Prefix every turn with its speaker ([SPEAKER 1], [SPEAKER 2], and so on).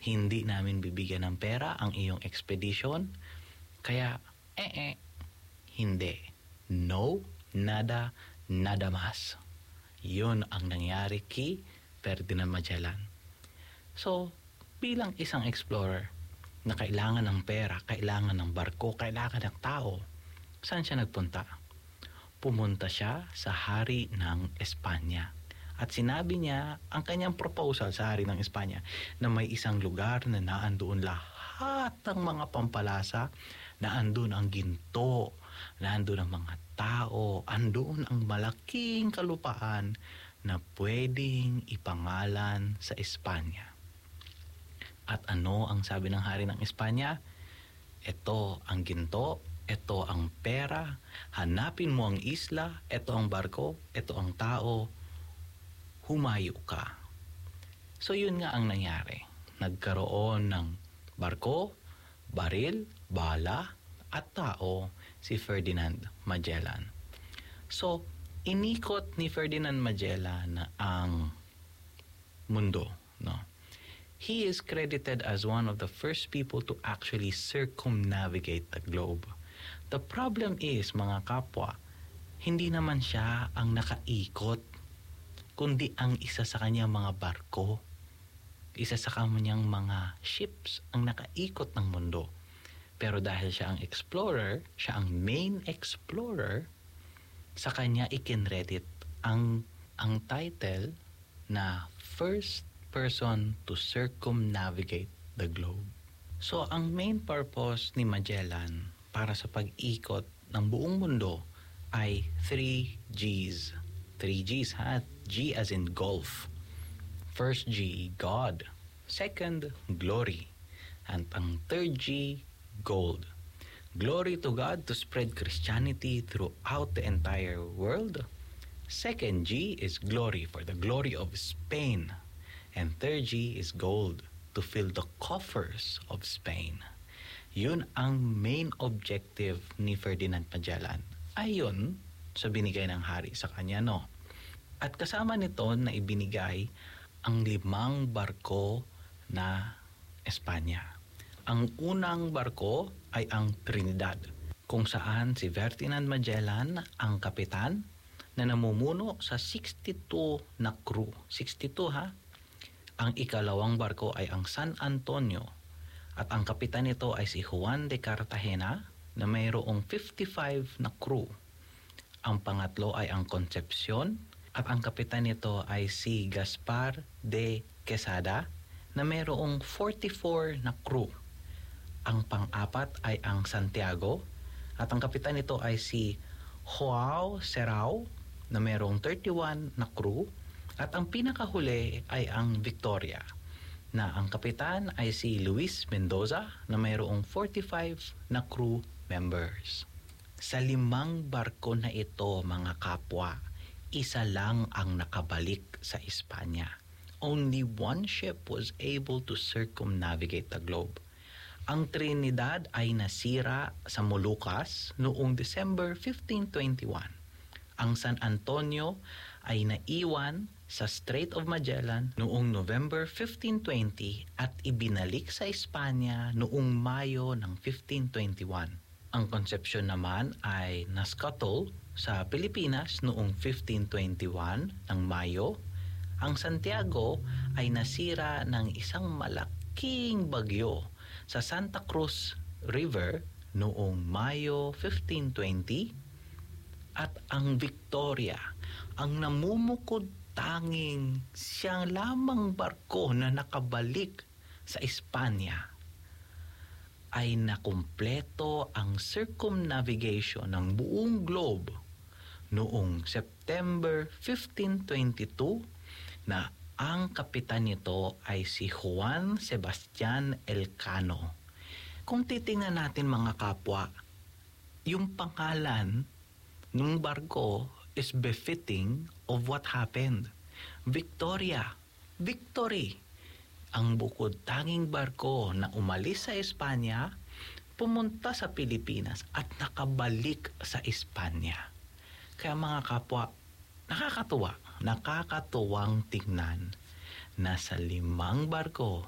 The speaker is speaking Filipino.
[SPEAKER 1] Hindi namin bibigyan ng pera ang iyong expedition. Kaya, hindi. No, nada, nada mas. Yun ang nangyari kay Ferdinand Magellan. So, bilang isang explorer na kailangan ng pera, kailangan ng barko, kailangan ng tao, saan siya nagpunta? Pumunta siya sa hari ng Espanya. At sinabi niya ang kanyang proposal sa hari ng Espanya na may isang lugar na naandoon lahat ng mga pampalasa, naandoon ang ginto, naandoon ang mga tao, andoon ang malaking kalupaan na pwedeng ipangalan sa Espanya. At ano ang sabi ng hari ng Espanya? Ito ang ginto, ito ang pera, hanapin mo ang isla, ito ang barko, ito ang tao, humayo ka. So yun nga ang nangyari. Nagkaroon ng barko, baril, bala, at tao si Ferdinand Magellan. So, inikot ni Ferdinand Magellan ang mundo, no? He is credited as one of the first people to actually circumnavigate the globe. The problem is, mga kapwa, hindi naman siya ang nakaikot, kundi ang isa sa kanyang mga barko, isa sa kanyang mga ships ang nakaikot ng mundo. Pero dahil siya ang explorer, siya ang main explorer, sa kanya ikinredit ang title na first person to circumnavigate the globe. So ang main purpose ni Magellan para sa pag-ikot ng buong mundo ay 3 G's. 3 G's ha? G as in golf. First G, God. Second, glory. And ang third G, gold. Glory to God to spread Christianity throughout the entire world. Second G is glory, for the glory of Spain. And third G is gold, to fill the coffers of Spain. Yun ang main objective ni Ferdinand Magellan. Ayon sa binigay ng hari sa kanya, no? At kasama nito na ibinigay ang 5 barko na Espanya. Ang unang barko ay ang Trinidad, kung saan si Ferdinand Magellan ang kapitan na namumuno sa 62 na crew. 62 ha? Ang ikalawang barko ay ang San Antonio at ang kapitan nito ay si Juan de Cartagena na mayroong 55 na crew. Ang pangatlo ay ang Concepcion at ang kapitan nito ay si Gaspar de Quesada na mayroong 44 na crew. Ang pang-apat ay ang Santiago at ang kapitan nito ay si Joao Serrao na mayroong 31 na crew. At ang pinakahuli ay ang Victoria na ang kapitan ay si Luis Mendoza na mayroong 45 na crew members. Sa 5 barko na ito, mga kapwa, isa lang ang nakabalik sa Espanya. Only one ship was able to circumnavigate the globe. Ang Trinidad ay nasira sa Moluccas noong December 1521. Ang San Antonio ay naiwan sa Strait of Magellan noong November 1520 at ibinalik sa Espanya noong Mayo ng 1521. Ang Concepcion naman ay naskatol sa Pilipinas noong 1521 ng Mayo. Ang Santiago ay nasira ng isang malaking bagyo sa Santa Cruz River noong Mayo 1520. At ang Victoria, ang namumukod tanging siyang lamang barko na nakabalik sa Espanya, ay nakumpleto ang circumnavigation ng buong globe noong September 1522 na ang kapitan nito ay si Juan Sebastian Elcano. Kung titingnan natin, mga kapwa, yung pangalan ng barko is befitting of what happened. Victoria, victory. Ang bukod tanging barko na umalis sa Espanya, pumunta sa Pilipinas at nakabalik sa Espanya. Kaya mga kapwa, nakakatuwang tingnan na sa 5 barko